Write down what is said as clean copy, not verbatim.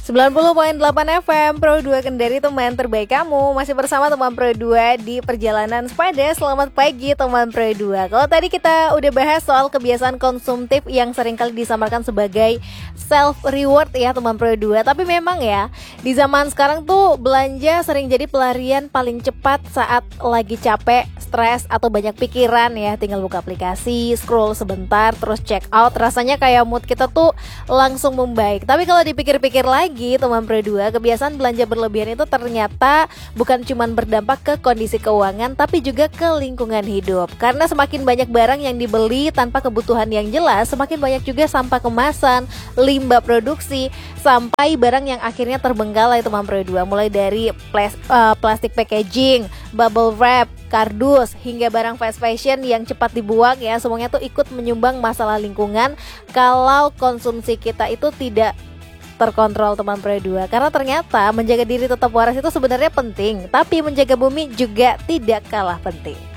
90,8 FM Pro 2 Kendari, teman terbaik kamu. Masih bersama teman Pro 2 di perjalanan sepeda. Selamat pagi teman Pro 2. Kalau tadi kita udah bahas soal kebiasaan konsumtif yang seringkali disamarkan sebagai self reward ya teman Pro 2. Tapi memang ya, di zaman sekarang tuh belanja sering jadi pelarian paling cepat saat lagi capek, stres, atau banyak pikiran ya. Tinggal buka aplikasi, scroll sebentar, terus check out. Rasanya kayak mood kita tuh langsung membaik. Tapi kalau dipikir-pikir lagi teman Pro 2, kebiasaan belanja berlebihan itu ternyata bukan cuma berdampak ke kondisi keuangan, tapi juga ke lingkungan hidup. Karena semakin banyak barang yang dibeli tanpa kebutuhan yang jelas, semakin banyak juga sampah kemasan, limbah produksi, sampai barang yang akhirnya terbengkalai teman Pro 2. Mulai dari plastik packaging, bubble wrap, kardus, hingga barang fast fashion yang cepat dibuang ya, semuanya tuh ikut menyumbang masalah lingkungan kalau konsumsi kita itu tidak terkontrol teman Pro 2. Karena ternyata menjaga diri tetap waras itu sebenarnya penting, tapi menjaga bumi juga tidak kalah penting.